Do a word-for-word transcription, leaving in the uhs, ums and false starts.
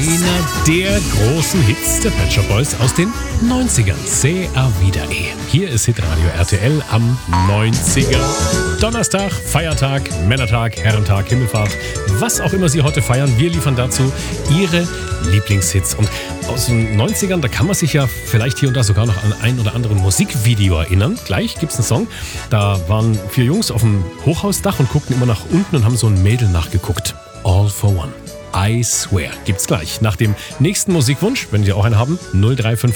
Einer der großen Hits der Pet Shop Boys aus den neunzigern. Se a vida e. Hier ist Hitradio R T L am neunziger. Donnerstag, Feiertag, Männertag, Herrentag, Himmelfahrt, was auch immer Sie heute feiern. Wir liefern dazu Ihre Lieblingshits. Und aus den neunzigern, da kann man sich ja vielleicht hier und da sogar noch an ein oder andere Musikvideo erinnern. Gleich gibt's einen Song, da waren vier Jungs auf dem Hochhausdach und guckten immer nach unten und haben so ein Mädel nachgeguckt. All for One. I Swear. Gibt's gleich. Nach dem nächsten Musikwunsch, wenn Sie auch einen haben, null drei fünf